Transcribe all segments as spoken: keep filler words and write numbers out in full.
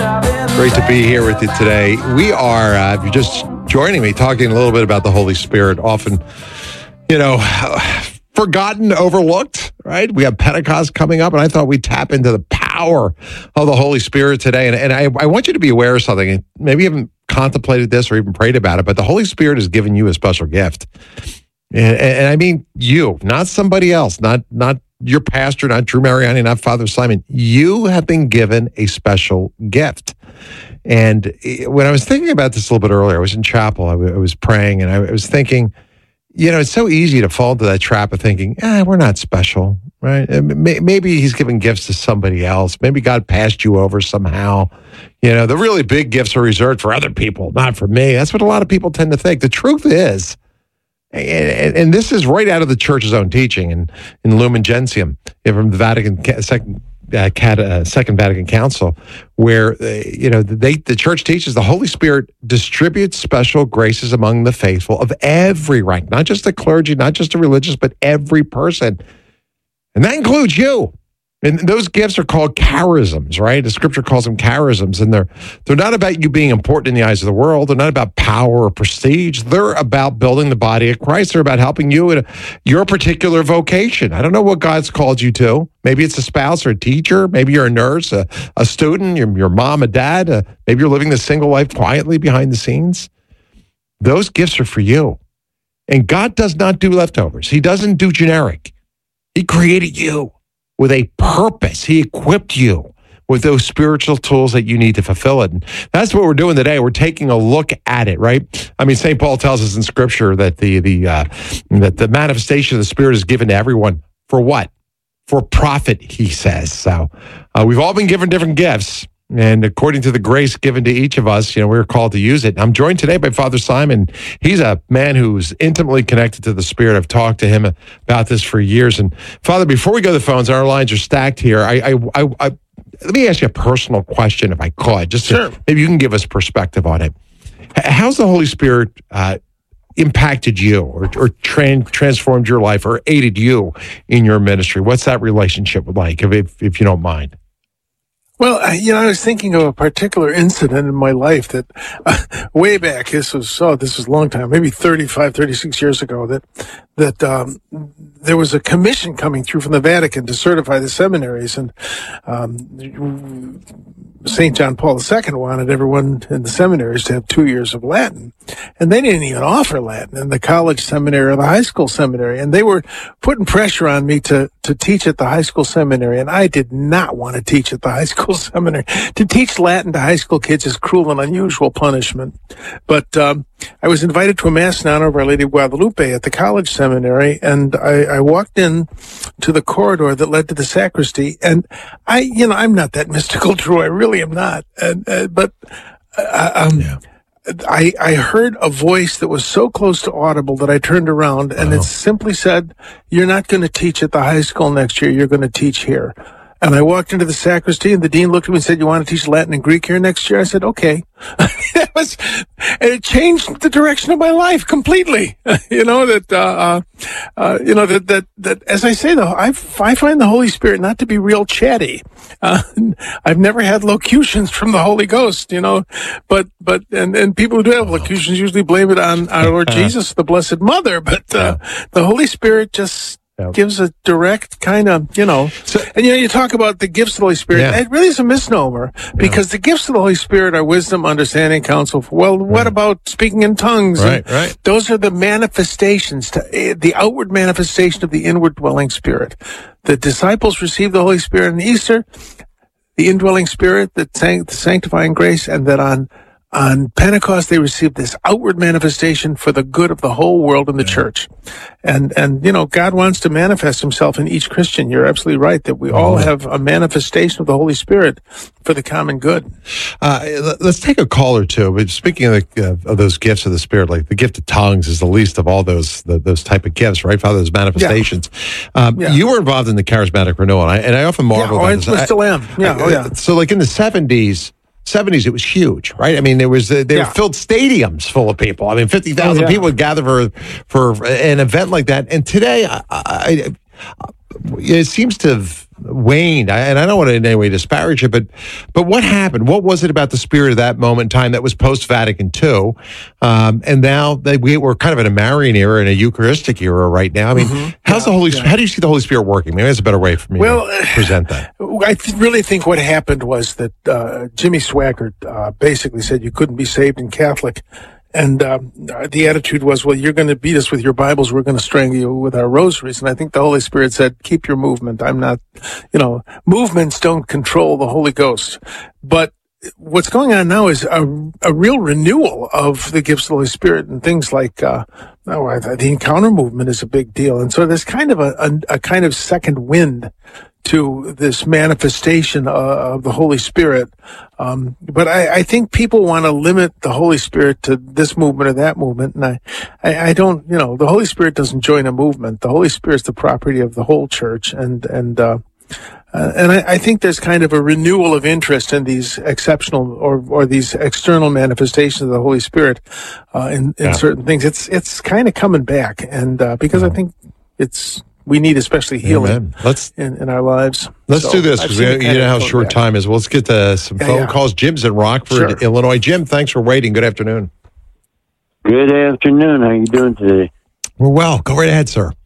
Great to be here with you today. We are, uh, if you're just joining me, talking a little bit about the Holy Spirit, often, you know, forgotten, overlooked, right? We have Pentecost coming up, and I thought we'd tap into the power of the Holy Spirit today. And, and I, I want you to be aware of something. Maybe you haven't contemplated this or even prayed about it, but the Holy Spirit has given you a special gift. And, and I mean you, not somebody else, not not your pastor, not Drew Mariani, not Father Simon. You have been given a special gift. And when I was thinking about this a little bit earlier, I was in chapel, I, w- I was praying, and I was thinking, you know, it's so easy to fall into that trap of thinking, eh, we're not special, right? Maybe he's giving gifts to somebody else. Maybe God passed you over somehow. You know, the really big gifts are reserved for other people, not for me. That's what a lot of people tend to think. The truth is, and, and this is right out of the church's own teaching in, in Lumen Gentium from the Vatican Second, uh, Cat, uh, Second Vatican Council, where uh, you know they the church teaches the Holy Spirit distributes special graces among the faithful of every rank, not just the clergy, not just the religious, but every person, and that includes you. And those gifts are called charisms, right? The scripture calls them charisms, and they're they're not about you being important in the eyes of the world. They're not about power or prestige. They're about building the body of Christ. They're about helping you in a, your particular vocation. I don't know what God's called you to. Maybe it's a spouse or a teacher. Maybe you're a nurse, a, a student, your, your mom, a dad. Uh, maybe you're living the single life quietly behind the scenes. Those gifts are for you. And God does not do leftovers. He doesn't do generic. He created you with a purpose. He equipped you with those spiritual tools that you need to fulfill it. And that's what we're doing today. We're taking a look at it, right? I mean, Saint Paul tells us in Scripture that the the uh, that the manifestation of the Spirit is given to everyone for what? For profit, he says. So uh, we've all been given different gifts, and according to the grace given to each of us, you know, we're called to use it. I'm joined today by Father Simon. He's a man who's intimately connected to the Spirit. I've talked to him about this for years. And Father, before we go to the phones, our lines are stacked here. I, I, I, I let me ask you a personal question, if I could. Just sure. to, maybe you can give us perspective on it. How's the Holy Spirit uh, impacted you, or, or tran- transformed your life, or aided you in your ministry? What's that relationship like, if if, if you don't mind? Well, you know, I was thinking of a particular incident in my life that uh, way back, this was, oh, this was a long time, maybe thirty-five, thirty-six years ago, that, that, um, there was a commission coming through from the Vatican to certify the seminaries, and, um, Saint John Paul the Second wanted everyone in the seminaries to have two years of Latin. And they didn't even offer Latin in the college seminary or the high school seminary. And they were putting pressure on me to, to teach at the high school seminary. And I did not want to teach at the high school seminary. To teach Latin to high school kids is cruel and unusual punishment. But, um, I was invited to a mass in honor of Our Lady of Guadalupe at the college seminary, and I, I walked in to the corridor that led to the sacristy, and I, you know, I'm not that mystical, Drew. I really am not. And, uh, but, uh, um, yeah. I, I heard a voice that was so close to audible that I turned around, and oh. it simply said, "You're not going to teach at the high school next year. You're going to teach here." And I walked into the sacristy, and the dean looked at me and said, "You want to teach Latin and Greek here next year?" I said, "Okay." That was, and it changed the direction of my life completely. You know, that, uh, uh, you know, that, that, that, as I say, though, I, I find the Holy Spirit not to be real chatty. Uh, I've never had locutions from the Holy Ghost, you know, but, but, and, and people who do have locutions usually blame it on our Lord Jesus, the Blessed Mother, but, uh, the Holy Spirit just, Yep. gives a direct kind of, you know, so, and you know, you talk about the gifts of the Holy Spirit. Yeah. It really is a misnomer, because yeah. the gifts of the Holy Spirit are wisdom, understanding, counsel. Well, what right. about speaking in tongues? Right, and right. Those are the manifestations, to, the outward manifestation of the inward dwelling Spirit. The disciples received the Holy Spirit on Easter, the indwelling Spirit, the, sanct- the sanctifying grace, and that on On Pentecost, they received this outward manifestation for the good of the whole world in the yeah. church. And, and, you know, God wants to manifest himself in each Christian. You're absolutely right that we all have a manifestation of the Holy Spirit for the common good. Uh, let's take a call or two. But speaking of, the, uh, of those gifts of the Spirit, like the gift of tongues is the least of all those the, those type of gifts, right, Father? Those manifestations. Yeah. Um, yeah. You were involved in the charismatic renewal, and I, and I often marvel yeah, about oh, this. I still am. Yeah, I, oh, yeah. So, like in the seventies, seventies, it was huge, right? I mean, there was uh, they yeah. filled stadiums full of people. I mean, fifty thousand oh, yeah. people would gather for for an event like that. And today, I, I, I, it seems to have waned. I, and I don't want to in any way disparage it, but but what happened? What was it about the Spirit of that moment in time that was post Vatican Two, um, and now that we we're kind of in a Marian era and a Eucharistic era right now? I mean, mm-hmm. how's yeah, the Holy? Yeah. How do you see the Holy Spirit working? Maybe that's a better way for me well, to present that. I th- really think what happened was that uh, Jimmy Swaggart uh, basically said you couldn't be saved in Catholic. And um, the attitude was, well, you're going to beat us with your Bibles. We're going to strangle you with our rosaries. And I think the Holy Spirit said, keep your movement. I'm not, you know, movements don't control the Holy Ghost. But what's going on now is a, a real renewal of the gifts of the Holy Spirit, and things like uh, oh, the encounter movement is a big deal. And so there's kind of a, a, a kind of second wind to this manifestation uh, of the Holy Spirit. Um, but I, I think people want to limit the Holy Spirit to this movement or that movement. And I, I, I don't, you know, the Holy Spirit doesn't join a movement. The Holy Spirit's the property of the whole church. And, and, uh, uh and I, I think there's kind of a renewal of interest in these exceptional or, or these external manifestations of the Holy Spirit, uh, in, in yeah. certain things. It's, it's kind of coming back. And, uh, because yeah. I think it's, we need especially healing Amen. Let's, in, in our lives. Let's so do this, because you know how short back. time is. Well, let's get to some yeah, phone yeah. calls. Jim's in Rockford, sure. Illinois. Jim, thanks for waiting. Good afternoon. Good afternoon. How are you doing today? We're well. Go right ahead, sir.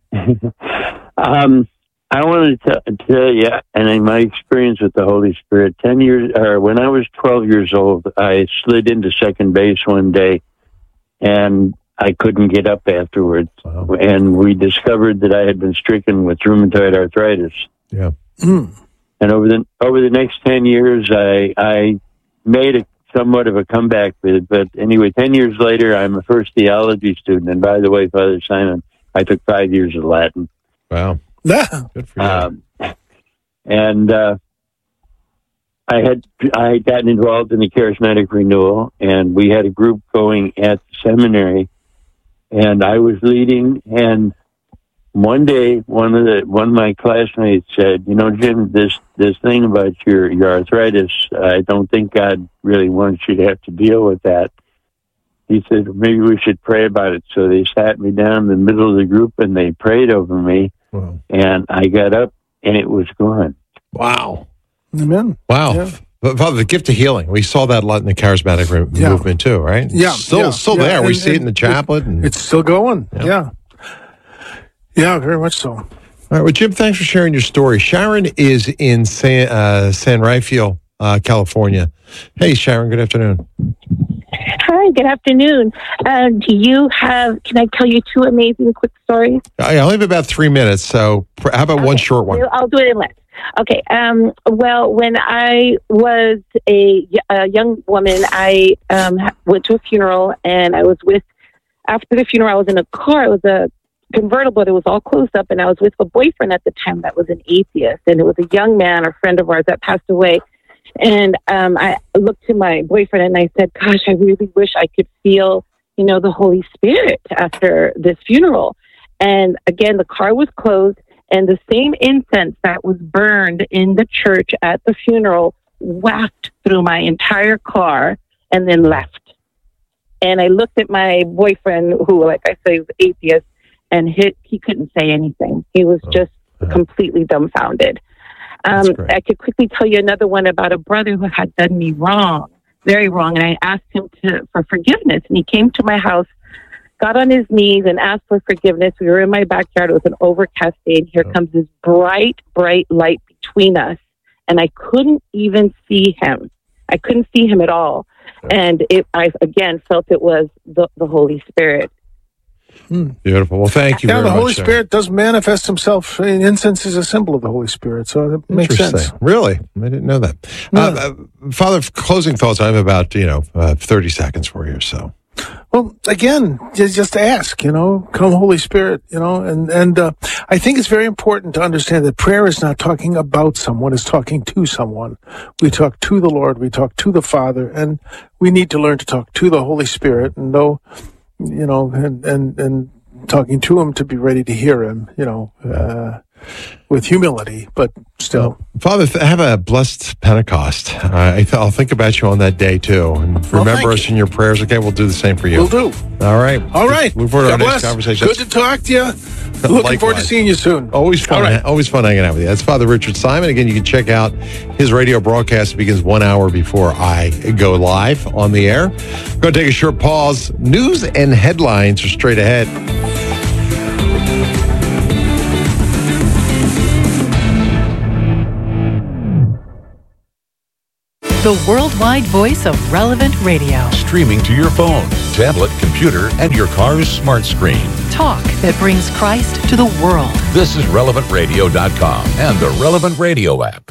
um, I wanted to t- tell you, and in my experience with the Holy Spirit, ten years, or when I was twelve years old, I slid into second base one day, and I couldn't get up afterwards. Wow. And we discovered that I had been stricken with rheumatoid arthritis. Yeah. Mm. And over the over the next ten years, I I made a somewhat of a comeback with it. But anyway, ten years later, I'm a first theology student. And by the way, Father Simon, I took five years of Latin. Wow. Good for you. Um, and uh, I had I had gotten involved in the charismatic renewal, and we had a group going at the seminary. And I was leading, and one day, one of the one of my classmates said, "You know, Jim, this this thing about your your arthritis, I don't think God really wants you to have to deal with that." He said, "Maybe we should pray about it." So they sat me down in the middle of the group, and they prayed over me. Wow. And I got up, and it was gone. Wow! Amen. Wow. Yeah. But Father, the gift of healing, we saw that a lot in the charismatic re- yeah. movement too, right? Yeah. Still, yeah, still yeah. there. And, we see it in the chaplet. And, it's still going. Yeah. yeah. Yeah, very much so. All right. Well, Jim, thanks for sharing your story. Sharon is in San, uh, San Rafael, uh, California. Hey, Sharon, good afternoon. Hi, good afternoon. Uh, do you have, can I tell you two amazing quick stories? I only have about three minutes, so how about okay. one short one? I'll do it in less. Okay. Um, well, when I was a, a young woman, I um, went to a funeral, and I was with, after the funeral, I was in a car. It was a convertible. It was all closed up, and I was with a boyfriend at the time that was an atheist, and it was a young man, a friend of ours that passed away. And um, I looked to my boyfriend, and I said, gosh, I really wish I could feel, you know, the Holy Spirit after this funeral. And again, the car was closed. And the same incense that was burned in the church at the funeral whacked through my entire car and then left. And I looked at my boyfriend, who, like I say, was atheist, and he, he couldn't say anything. He was just oh, yeah. completely dumbfounded. Um, I could quickly tell you another one about a brother who had done me wrong, very wrong. And I asked him to, for forgiveness. And he came to my house, got on his knees and asked for forgiveness. We were in my backyard. It was an overcast day, and here oh. comes this bright, bright light between us. And I couldn't even see him. I couldn't see him at all. Oh. And it, I, again, felt it was the, the Holy Spirit. Hmm. Beautiful. Well, thank you yeah, very much. Yeah, the Holy sir. Spirit does manifest himself. Incense is a symbol of the Holy Spirit, so it makes sense. Really? I didn't know that. Yeah. Uh, uh, Father, closing thoughts. I have about, you know, uh, thirty seconds for you or so. Well, again, just, just ask, you know, come Holy Spirit, you know, and, and, uh, I think it's very important to understand that prayer is not talking about someone, it's talking to someone. We talk to the Lord, we talk to the Father, and we need to learn to talk to the Holy Spirit and know, you know, and, and, and talking to him to be ready to hear him, you know, uh, with humility, but still. Father, th- have a blessed Pentecost. Uh, I th- I'll think about you on that day, too. And Well, remember thank us you. in your prayers. Okay, we'll do the same for you. Will do. All right. All right. Look forward to our God next bless. conversation. Good to talk to you. Looking forward to Likewise. seeing you soon. Always fun. All right. Always fun hanging out with you. That's Father Richard Simon. Again, you can check out his radio broadcast. It begins one hour before I go live on the air. Going to take a short pause. News and headlines are straight ahead. The worldwide voice of Relevant Radio. Streaming to your phone, tablet, computer, and your car's smart screen. Talk that brings Christ to the world. This is relevant radio dot com and the Relevant Radio app.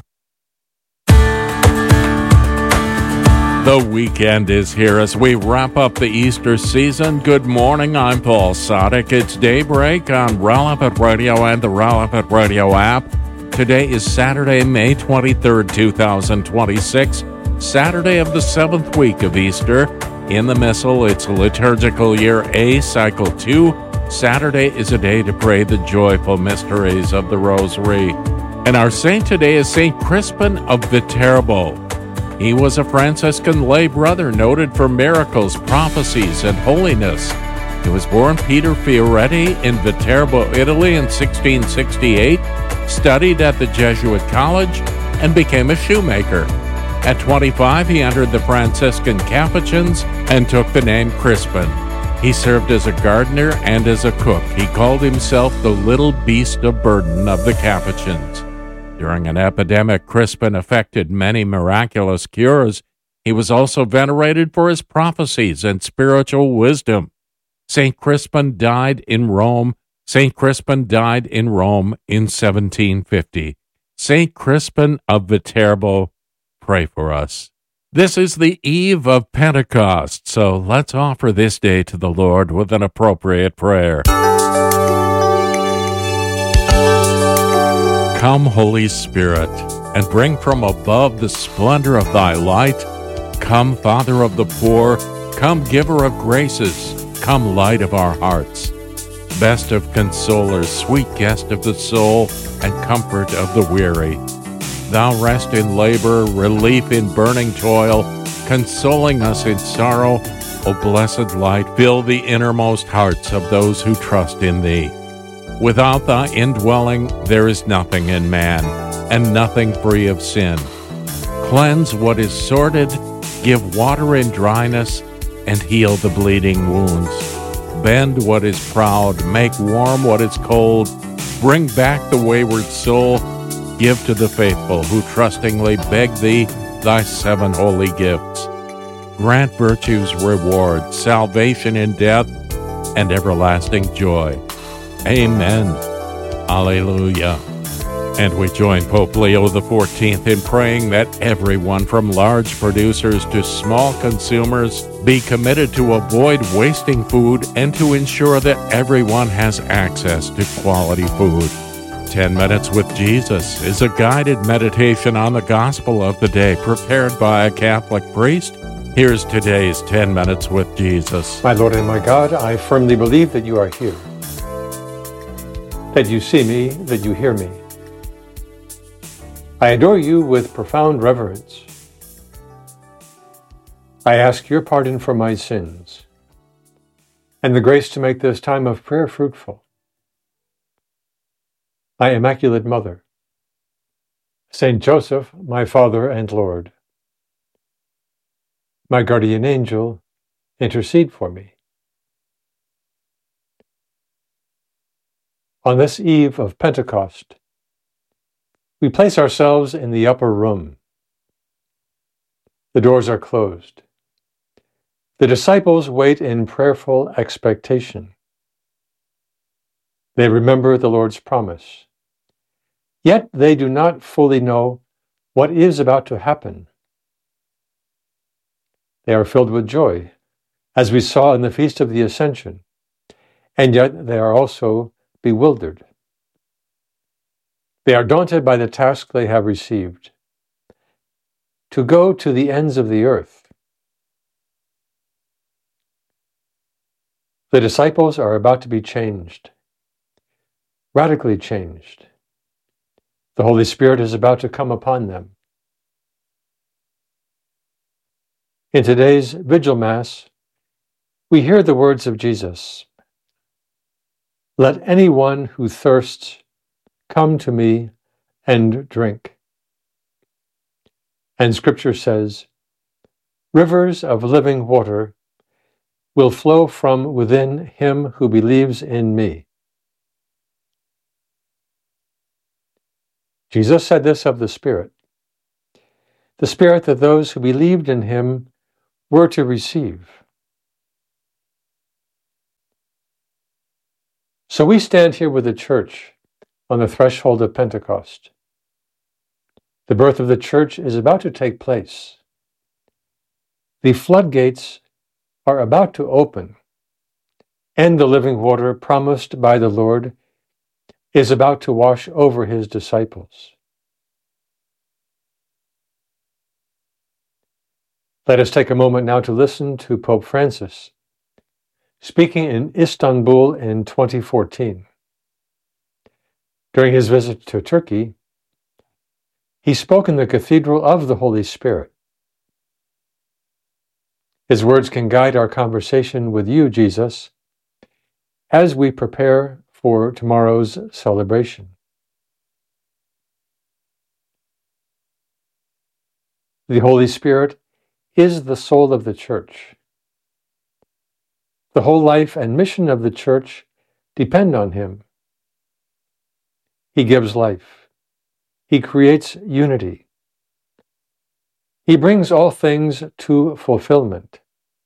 The weekend is here as we wrap up the Easter season. Good morning, I'm Paul Sadek. It's daybreak on Relevant Radio and the Relevant Radio app. Today is Saturday, May twenty-third, twenty twenty-six, Saturday of the seventh week of Easter. In the Missal, it's liturgical year A, cycle two. Saturday is a day to pray the joyful mysteries of the Rosary. And our saint today is Saint Crispin of Viterbo. He was a Franciscan lay brother noted for miracles, prophecies, and holiness. He was born Peter Fioretti in Viterbo, Italy in sixteen sixty-eight, studied at the Jesuit College, and became a shoemaker. At twenty-five, he entered the Franciscan Capuchins and took the name Crispin. He served as a gardener and as a cook. He called himself the little beast of burden of the Capuchins. During an epidemic, Crispin effected many miraculous cures. He was also venerated for his prophecies and spiritual wisdom. Saint Crispin died in Rome. Saint Crispin died in Rome in seventeen fifty. Saint Crispin of Viterbo, pray for us. This is the eve of Pentecost, so let's offer this day to the Lord with an appropriate prayer. Come, Holy Spirit, and bring from above the splendor of thy light. Come, Father of the poor, come, Giver of graces, come, Light of our hearts. Best of consolers, sweet guest of the soul, and comfort of the weary. Thou rest in labor, relief in burning toil, consoling us in sorrow. O blessed light, fill the innermost hearts of those who trust in thee. Without thy indwelling, there is nothing in man, and nothing free of sin. Cleanse what is sordid, give water in dryness, and heal the bleeding wounds. Bend what is proud, make warm what is cold, bring back the wayward soul, give to the faithful who trustingly beg thee thy seven holy gifts. Grant virtue's reward, salvation in death, and everlasting joy. Amen. Alleluia. And we join Pope Leo the fourteenth in praying that everyone from large producers to small consumers be committed to avoid wasting food and to ensure that everyone has access to quality food. Ten Minutes with Jesus is a guided meditation on the gospel of the day prepared by a Catholic priest. Here's today's Ten Minutes with Jesus. My Lord and my God, I firmly believe that you are here, that you see me, that you hear me. I adore you with profound reverence. I ask your pardon for my sins and the grace to make this time of prayer fruitful. My Immaculate Mother, Saint Joseph, my Father and Lord, my guardian angel, intercede for me. On this eve of Pentecost, we place ourselves in the upper room. The doors are closed. The disciples wait in prayerful expectation. They remember the Lord's promise. Yet they do not fully know what is about to happen. They are filled with joy, as we saw in the Feast of the Ascension, and yet they are also bewildered. They are daunted by the task they have received, to go to the ends of the earth. The disciples are about to be changed, radically changed, The Holy Spirit is about to come upon them. In today's Vigil Mass, we hear the words of Jesus. Let anyone who thirsts come to me and drink. And Scripture says, rivers of living water will flow from within him who believes in me. Jesus said this of the Spirit, the Spirit that those who believed in him were to receive. So we stand here with the church on the threshold of Pentecost. The birth of the church is about to take place. The floodgates are about to open, and the living water promised by the Lord is about to wash over his disciples. Let us take a moment now to listen to Pope Francis, speaking in Istanbul in twenty fourteen. During his visit to Turkey, he spoke in the Cathedral of the Holy Spirit. His words can guide our conversation with you, Jesus, as we prepare for tomorrow's celebration. The Holy Spirit is the soul of the Church. The whole life and mission of the Church depend on him. He gives life. He creates unity. He brings all things to fulfillment.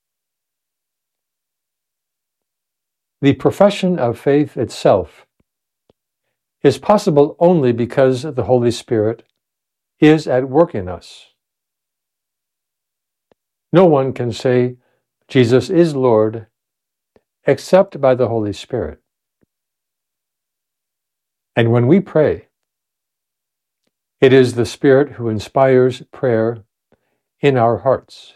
The profession of faith itself is possible only because the Holy Spirit is at work in us. No one can say Jesus is Lord except by the Holy Spirit. And when we pray, it is the Spirit who inspires prayer in our hearts.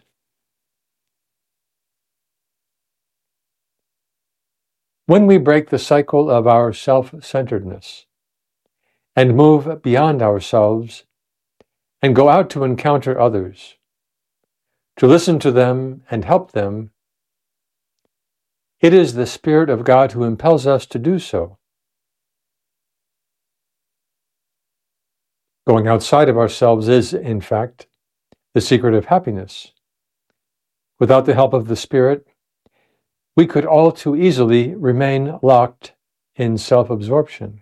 When we break the cycle of our self-centeredness and move beyond ourselves and go out to encounter others, to listen to them and help them, it is the Spirit of God who impels us to do so. Going outside of ourselves is, in fact, the secret of happiness. Without the help of the Spirit, we could all too easily remain locked in self-absorption.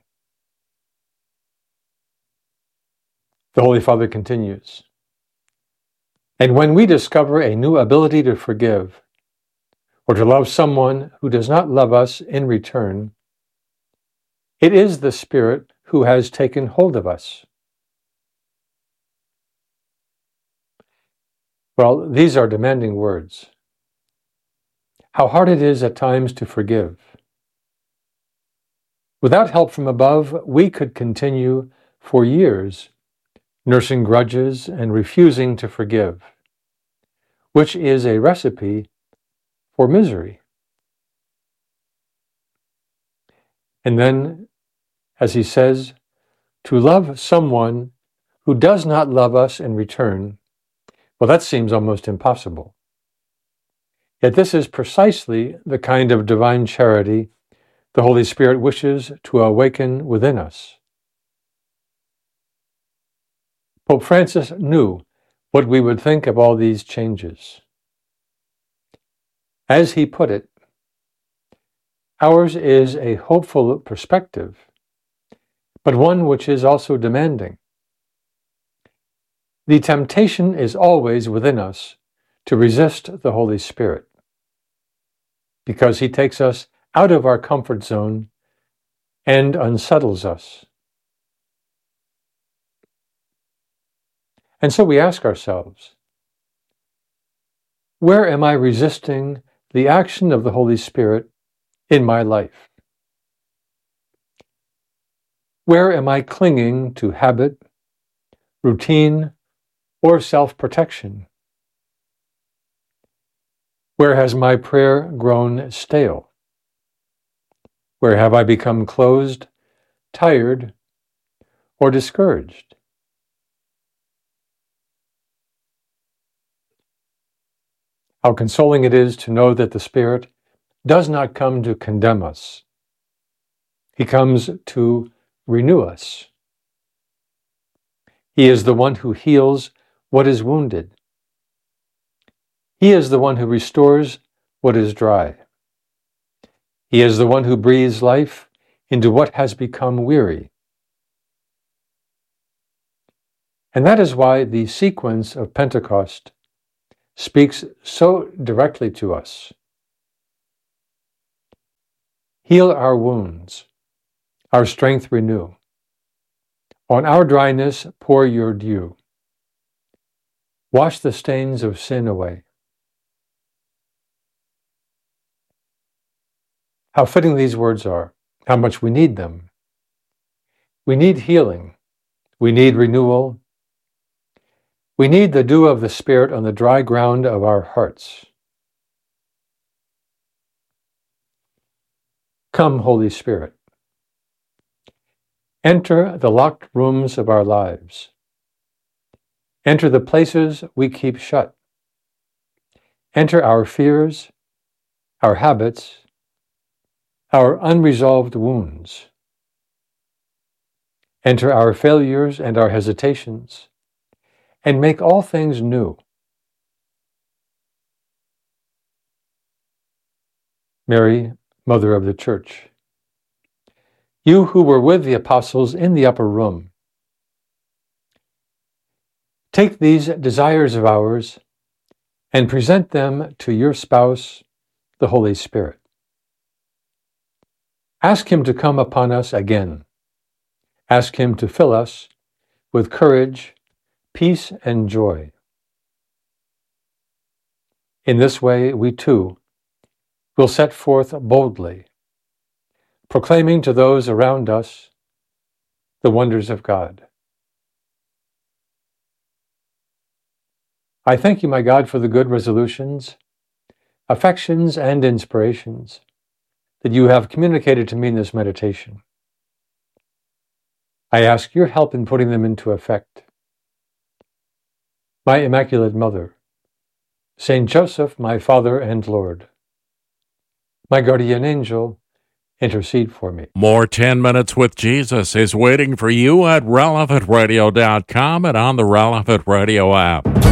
The Holy Father continues, and when we discover a new ability to forgive, or to love someone who does not love us in return, it is the Spirit who has taken hold of us. Well, these are demanding words. How hard it is at times to forgive. Without help from above, we could continue for years nursing grudges and refusing to forgive, which is a recipe for misery. And then, as he says, to love someone who does not love us in return, well, that seems almost impossible. Yet this is precisely the kind of divine charity the Holy Spirit wishes to awaken within us. Pope Francis knew what we would think of all these changes. As he put it, ours is a hopeful perspective, but one which is also demanding. The temptation is always within us to resist the Holy Spirit, because he takes us out of our comfort zone and unsettles us. And so we ask ourselves, where am I resisting the action of the Holy Spirit in my life? Where am I clinging to habit, routine, or self-protection? Where has my prayer grown stale? Where have I become closed, tired, or discouraged. How consoling it is to know that the Spirit does not come to condemn us. He comes to renew us. He is the one who heals what is wounded. He is the one who restores what is dry. He is the one who breathes life into what has become weary. And that is why the sequence of Pentecost speaks so directly to us. Heal our wounds, our strength renew. On our dryness pour your dew. Wash the stains of sin away. How fitting these words are, how much we need them. We need healing. We need renewal. We need the dew of the Spirit on the dry ground of our hearts. Come, Holy Spirit. Enter the locked rooms of our lives. Enter the places we keep shut. Enter our fears, our habits, our unresolved wounds. Enter our failures and our hesitations, and make all things new. Mary, Mother of the Church, you who were with the apostles in the upper room, take these desires of ours and present them to your spouse, the Holy Spirit. Ask him to come upon us again. Ask him to fill us with courage, peace, and joy. In this way, we too will set forth boldly, proclaiming to those around us the wonders of God. I thank you, my God, for the good resolutions, affections, and inspirations that you have communicated to me in this meditation. I ask your help in putting them into effect. My Immaculate Mother, Saint Joseph, my Father and Lord, my guardian angel, intercede for me. More ten minutes with Jesus is waiting for you at relevant radio dot com and on the Relevant Radio app.